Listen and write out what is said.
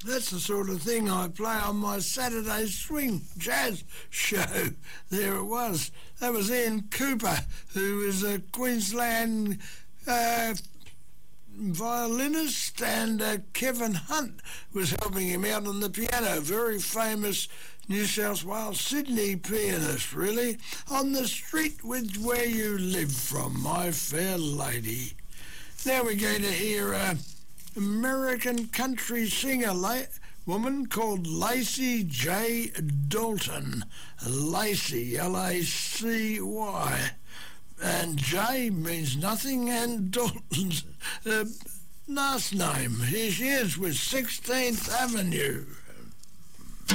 That's the sort of thing I play on my Saturday swing jazz show. There it was. That was Ian Cooper, who is a Queensland violinist, and Kevin Hunt was helping him out on the piano. Very famous New South Wales, Sydney pianist, really. On the street with where you live from, my fair lady. Now we're going to hear American country singer woman called Lacey J. Dalton. Lacey, L-A-C-Y. And J means nothing, and Dalton's last name. Here she is with 16th Avenue.